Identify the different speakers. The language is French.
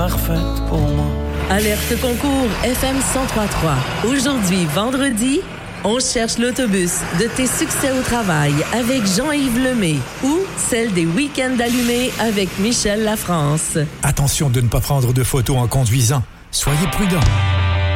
Speaker 1: parfaite pour moi.
Speaker 2: Alerte concours FM 103.3. Aujourd'hui, vendredi, on cherche l'autobus de tes succès au travail avec Jean-Yves Lemay ou celle des week-ends allumés avec Michel Lafrance.
Speaker 3: Attention de ne pas prendre de photos en conduisant. Soyez prudents.